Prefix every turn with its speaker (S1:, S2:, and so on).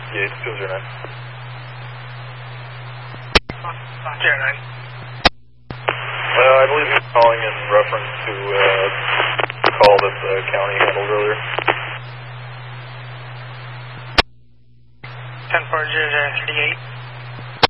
S1: Gauge 209.
S2: 09.
S1: I believe he's calling in reference to a call that the county handled earlier.
S2: 10-4, 0038.